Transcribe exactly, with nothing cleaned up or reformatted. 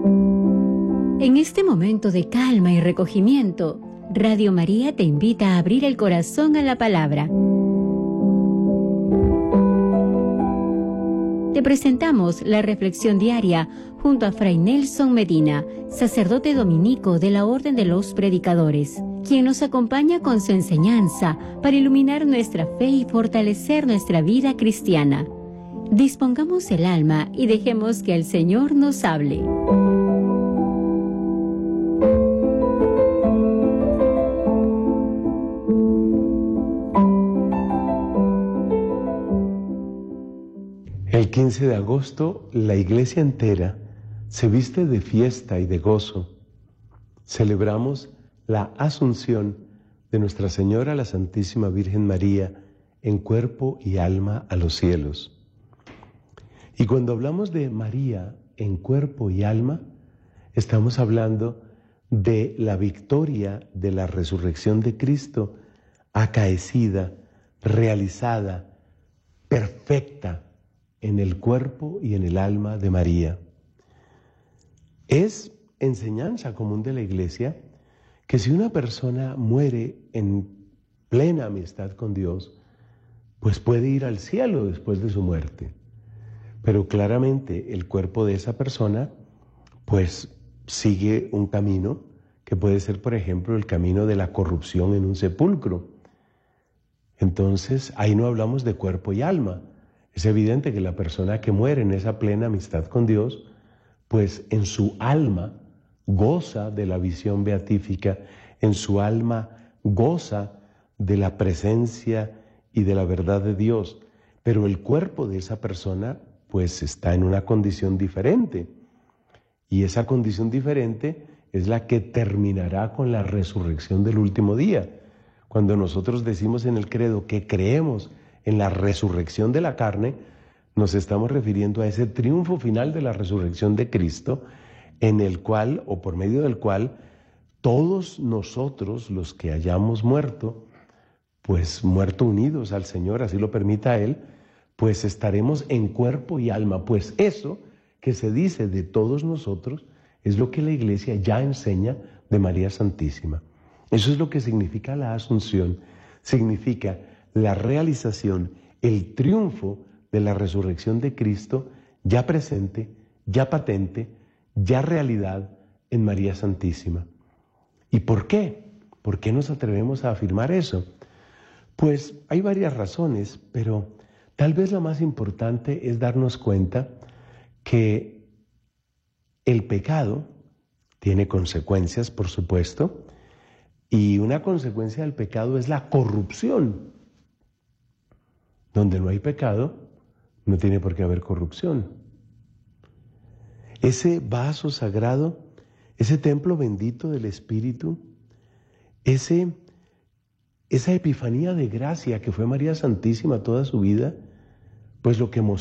En este momento de calma y recogimiento, Radio María te invita a abrir el corazón a la palabra. Te presentamos la reflexión diaria junto a Fray Nelson Medina, sacerdote dominico de la Orden de los Predicadores, quien nos acompaña con su enseñanza para iluminar nuestra fe y fortalecer nuestra vida cristiana. Dispongamos el alma y dejemos que el Señor nos hable. El quince de agosto, la iglesia entera se viste de fiesta y de gozo. Celebramos la Asunción de Nuestra Señora, la Santísima Virgen María, en cuerpo y alma a los cielos. Y cuando hablamos de María en cuerpo y alma, estamos hablando de la victoria de la resurrección de Cristo, acaecida, realizada, perfecta, en el cuerpo y en el alma de María. Es enseñanza común de la Iglesia que si una persona muere en plena amistad con Dios, pues puede ir al cielo después de su muerte. Pero claramente el cuerpo de esa persona, pues sigue un camino que puede ser, por ejemplo, el camino de la corrupción en un sepulcro. Entonces, ahí no hablamos de cuerpo y alma. Es evidente que la persona que muere en esa plena amistad con Dios, pues en su alma goza de la visión beatífica, en su alma goza de la presencia y de la verdad de Dios, pero el cuerpo de esa persona pues está en una condición diferente, y esa condición diferente es la que terminará con la resurrección del último día. Cuando nosotros decimos en el credo que creemos en la resurrección de la carne, nos estamos refiriendo a ese triunfo final de la resurrección de Cristo, en el cual, o por medio del cual, todos nosotros, los que hayamos muerto, pues muerto unidos al Señor, así lo permita Él, pues estaremos en cuerpo y alma. Pues eso que se dice de todos nosotros es lo que la Iglesia ya enseña de María Santísima. Eso es lo que significa la Asunción. Significa la realización, el triunfo de la resurrección de Cristo ya presente, ya patente, ya realidad en María Santísima. ¿Y por qué? ¿Por qué nos atrevemos a afirmar eso? Pues hay varias razones, pero tal vez la más importante es darnos cuenta que el pecado tiene consecuencias, por supuesto, y una consecuencia del pecado es la corrupción. Donde no hay pecado, no tiene por qué haber corrupción. Ese vaso sagrado, ese templo bendito del Espíritu, ese, esa epifanía de gracia que fue María Santísima toda su vida, pues lo que mostró